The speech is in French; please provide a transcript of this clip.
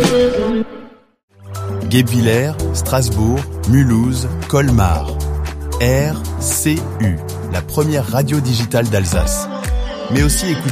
Guebwiller, Strasbourg, Mulhouse, Colmar. RCU, la première radio digitale d'Alsace. Mais aussi écoutez